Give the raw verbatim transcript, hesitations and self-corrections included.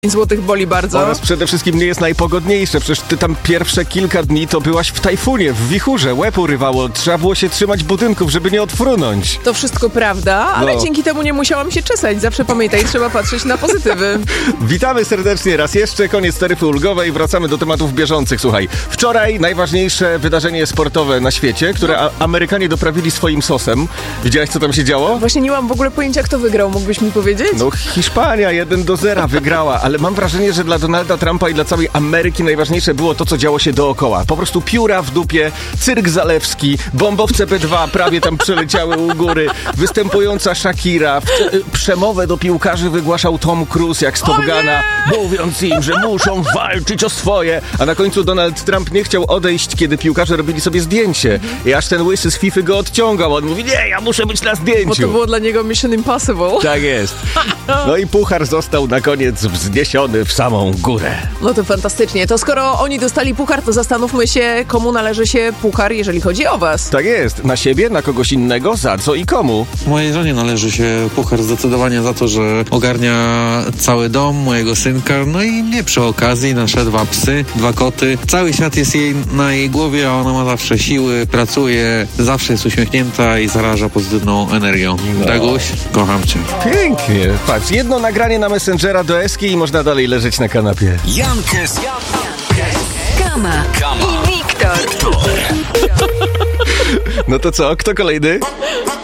złotych boli bardzo. Oraz przede wszystkim nie jest najpogodniejsze. Przecież ty tam pierwsze kilka dni to byłaś w tajfunie, w wichurze, łeb urywało. Trzeba było się trzymać budynków, żeby nie odfrunąć. To wszystko prawda, ale No. dzięki temu nie musiałam się czesać. Zawsze pamiętaj, trzeba patrzeć na pozytywy. Witamy serdecznie raz jeszcze, koniec taryfy ulgowej, wracamy do tematów bieżących. Słuchaj, wczoraj najważniejsze wydarzenie sportowe na świecie, które a- Amerykanie doprawili swoim sosem. Widziałaś, co tam się działo? Właśnie nie mam w ogóle pojęcia, kto wygrał. Mógłbyś mi powiedzieć? No Hiszpania jeden do zera wygrała, ale mam wrażenie, że dla Donalda Trumpa i dla całej Ameryki najważniejsze było to, co działo się dookoła. Po prostu pióra w dupie, cyrk zalewski, bombowce P dwa prawie tam przeleciały u góry, występująca Shakira, w, przemowę do piłkarzy wygłaszał Tom Cruise jak z Top Guna, mówiąc im, że muszą walczyć o swoje, a na końcu Donald Trump nie chciał odejść, kiedy piłkarze robili sobie zdjęcie. I aż ten łysy z FIFA go odciągał. On mówi, nie, ja muszę być na zdjęciu. Bo to było dla niego Mission Impossible. Tak jest. No i puchar został na koniec wzniesiony w samą górę. No to fantastycznie. To skoro oni dostali puchar, to zastanówmy się, komu należy się puchar, jeżeli chodzi o was. Tak jest. Na siebie, na kogoś innego, za co i komu. Mojej żonie należy się puchar zdecydowanie za to, że ogarnia cały dom, mojego synka, no i mnie przy okazji, nasze dwa psy, dwa koty. Cały świat jest jej na jej głowie, a ona ma zawsze siły, pracuje, zawsze jest uśmiechnięta i zaraża pozytywną energią. No. Daguś, kocham cię. Pięknie. Patrz, jedno nagranie na Messengera do Eski i można dalej leżeć na kanapie. Jankes, Kama, Kama i Wiktor. No to co? Kto kolejny?